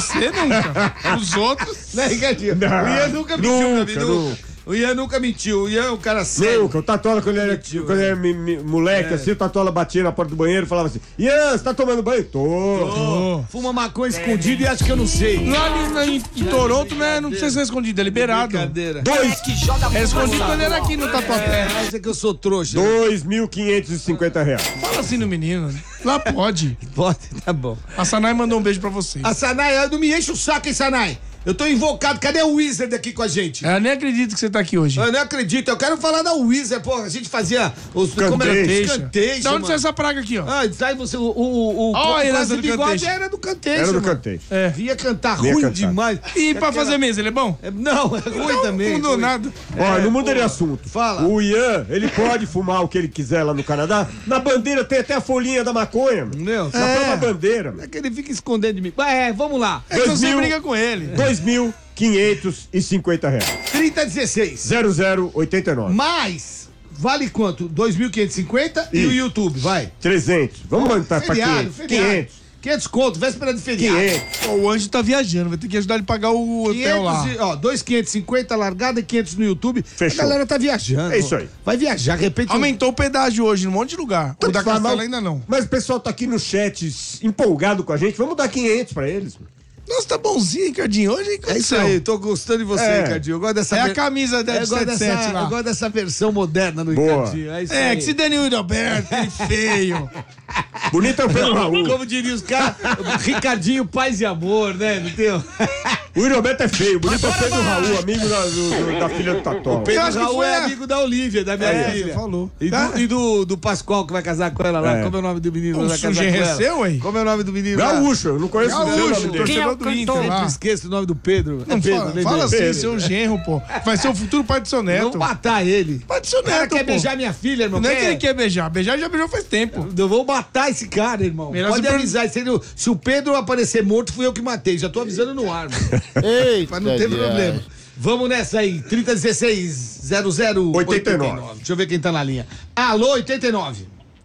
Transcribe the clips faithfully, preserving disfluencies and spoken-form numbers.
Você nunca. Os outros. Né, Ricardinho? Não, o Ian nunca mentiu pra mim. Nunca. O Ian nunca mentiu. O Ian é um cara sério. Nunca. O Tatola, quando ele era, mentiu, quando ele era mi, mi, moleque, é. assim, o Tatola batia na porta do banheiro e falava assim: Ian, você tá tomando banho? Tô. Tô. Fuma maconha escondido e acho que eu não sei. Lá em, em Toronto, né? Não precisa ser escondido, é liberado. Brincadeira. Dois. É escondido quando era aqui no Tatuapé. É, acha que eu sou trouxa. Dois mil quinhentos e cinquenta reais. Fala assim no menino. Lá pode. Pode, tá bom. A Sanai mandou um beijo pra vocês. A Sanai, não me enche o saco, hein, Sanai? Eu tô invocado. Cadê o Wizard aqui com a gente? Eu nem acredito que você tá aqui hoje. Eu não acredito. Eu quero falar da Wizard, pô. A gente fazia os Cantation. Da onde saiu essa praga aqui, ó? Ah, sai você, o, o, o, oh, o quase bigode Cantation. era do Cantation. Era do mano. Cantation. É. Via cantar Via ruim cantar. demais. E pra Aquela- fazer mesa, ele é bom? É, não, é ruim Não, também. não mudou ruim. nada. Ó, É, não mudaria pô. assunto. Fala. O Ian, ele pode fumar o que ele quiser lá no Canadá. Na bandeira tem até a folhinha da maconha, mano. Meu, Na é. própria bandeira, mano. É que ele fica escondendo de mim. É, vamos lá. É que Dois você mil. briga com ele. Dois mil quinhentos e cinquenta reais. trinta dezesseis. Zero zero oitenta e nove. Mais, vale quanto? dois mil quinhentos e cinquenta e o Isso. YouTube, vai. trezentos. Vamos mandar pra Feriado, quinhentos. feriado. quinhentos. quinhentos conto, véspera de feriado. quinhentos. Pô, o Anjo tá viajando, vai ter que ajudar ele a pagar o hotel lá. quinhentos, e- ó, dois mil quinhentos e cinquenta largada e quinhentos no YouTube. Fechou. A galera tá viajando. É isso aí. Vai viajar, de repente. Aumentou o pedágio hoje, num monte de lugar. O da Fala, Castela mas- ainda não. Mas o pessoal tá aqui no chat empolgado com a gente. Vamos dar quinhentos pra eles, mano. Nossa, tá bonzinho, Ricardinho. Hoje, É isso aí, tô gostando de você, É. Ricardinho. Eu gosto dessa É a ver- camisa da eu gosto setenta e sete dessa, lá. eu gosto dessa versão moderna do Boa. Ricardinho. É isso É, aí. que se dane o Alberto, ele feio. Bonito é o Pedro Raul. Como diriam os caras, Ricardinho, paz e amor, né? Não tem? o- O Yuri Alberto é feio. Bonito é o Pedro Raul, amigo da, do- do- da filha do Tatola. Pedro acho que Raul foi é a- amigo da Olivia, da minha É, filha. você falou. E do, Ah. e do, do Pascoal que vai casar com ela lá. É. Como é o nome do menino Um que vai casar com sujeito ela? seu, hein? Como é o nome do menino lá? Gaúcho, eu não conheço o Gaúcho, nome dele. torcedor Quem é o do Inter cantor? lá. Sempre esqueço o nome do Pedro. Não é Pedro, fala, lembrei. fala assim, Pedro. seu genro, pô. Vai ser o futuro pai do seu neto. Vamos matar ele. Pai do seu O cara neto, quer pô. beijar minha filha, irmão. Não é que ele quer beijar. Beijar ele já beijou faz tempo. Eu vou matar esse cara, irmão. Melhor Pode se per- avisar. Se, ele- se o Pedro aparecer morto, fui eu que matei. Já tô avisando no ar, mano. Eita, Mas não tem Dias. problema. Vamos nessa aí. trinta dezesseis zero zero oitenta e nove. Deixa eu ver quem tá na linha. Alô, oitenta e nove.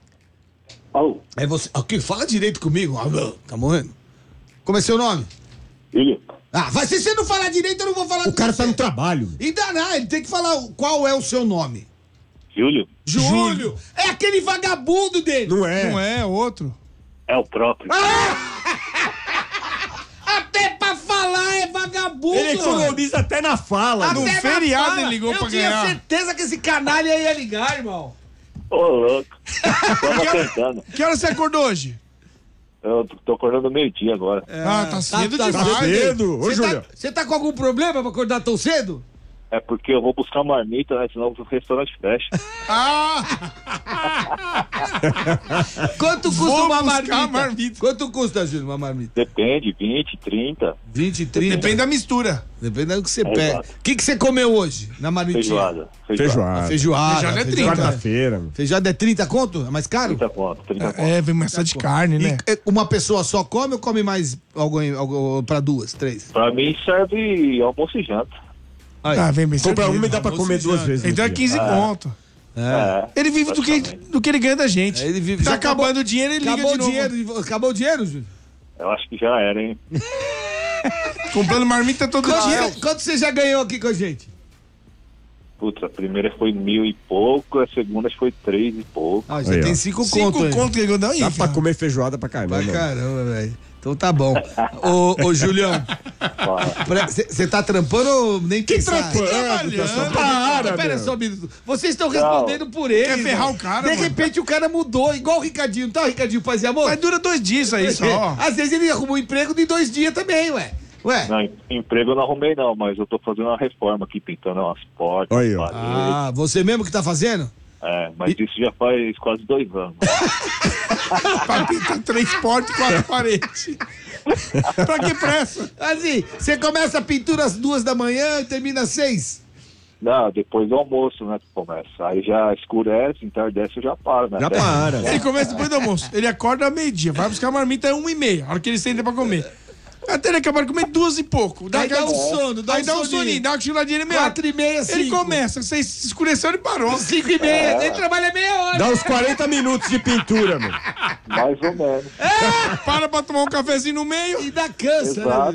Alô, É você. Ok, fala direito comigo. Alô, tá morrendo? Como é seu nome? filho? Ah, vai, se você não falar direito, eu não vou falar O cara com tá você. no trabalho. Ainda não, ele tem que falar o- qual é o seu nome. Júlio? Júlio. É aquele vagabundo dele. Não é? Não é, outro. É o próprio. Até pra falar é vagabundo. Ele economiza até na fala. Até mano. no na feriado fala. ele ligou eu pra tinha ganhar. certeza que esse canalha ia ligar, irmão. Ô, louco. Tava tentando. Que hora você acordou hoje? Eu tô- tô acordando meio-dia agora. ah, tá cedo tá demais. cedo. Ô, Você Júlio. tá, você tá com algum problema pra acordar tão cedo? É porque eu vou buscar marmita, né? Senão o restaurante fecha. Ah! Quanto custa Vou uma buscar marmita? marmita. Quanto custa, Júlio, uma marmita? Depende, vinte, trinta. vinte, trinta? Depende da mistura. Depende do que você É, pede. exato. O que, que você comeu hoje na marmitinha? Feijoada. Feijoada. Feijoada. Feijoada é trinta. Quarta-feira, mano. Feijoada é trinta conto? É mais caro? trinta conto, trinta conto. É, vem massa de carne, né? E, é, uma pessoa só come ou come mais algo, algo pra duas, três? Pra mim serve almoço e janta. Aí. Ah, vem bem Compra servido. uma e dá pra comer duas vezes. no Então é dia. quinze conto. É. Ele vive do que, praticamente. do que ele ganha da gente. Ele vive- Tá já acabando acabou- o dinheiro, ele Acabou liga o de novo. dinheiro? Acabou o dinheiro, Júlio? Eu acho que já era, hein? Comprando marmita todo Quanto, dia. você, quanto você já ganhou aqui com a gente? Putz, a primeira foi mil e pouco, a segunda foi três e pouco. Ah, já Aí, tem ó. cinco, Cinco conto aí. conto que ele ganhou. Aí, Dá pra cara. comer feijoada pra caramba. Pra mano. caramba, velho. Então tá bom. Ô, ô Julião, você tá trampando ou nem que trampando? Trabalhando. Para, Pera meu. só um minuto. Vocês estão respondendo por ele. Quer ferrar irmão. o cara, De mano? repente o cara mudou, igual o Ricardinho. Não tá o Ricardinho Paz e Amor? Mas dura dois dias isso aí só. Às vezes ele arrumou um emprego de dois dias também, ué. Ué. Não, em- emprego eu não arrumei não, mas eu tô fazendo uma reforma aqui, pintando umas portas, Aí, ó. paredes. Ah, você mesmo que tá fazendo? É, mas isso já faz quase dois anos. Pra pintar três portas e quatro paredes. Pra que pressa? Assim, você começa a pintura às duas da manhã e termina às seis? Não, depois do almoço, né, que começa. Aí já escurece, entardece, eu já paro, né? Já para. Ele começa depois do almoço. Ele acorda meio-dia, vai buscar a marmita, é uma e meia. A hora que ele senta pra comer. Até ele acabar de comer duas e pouco. Aí dá aquela- um sono, dá Aí um dá um soninho. soninho, dá uma cochiladinha meia. Quatro e meia, cinco. Ele começa, você escureceu, ele parou. Cinco e meia, ele trabalha meia hora. Dá uns quarenta minutos de pintura, mano. Mais ou menos. Para pra tomar um cafezinho no meio. E dá cansa, né? Exato.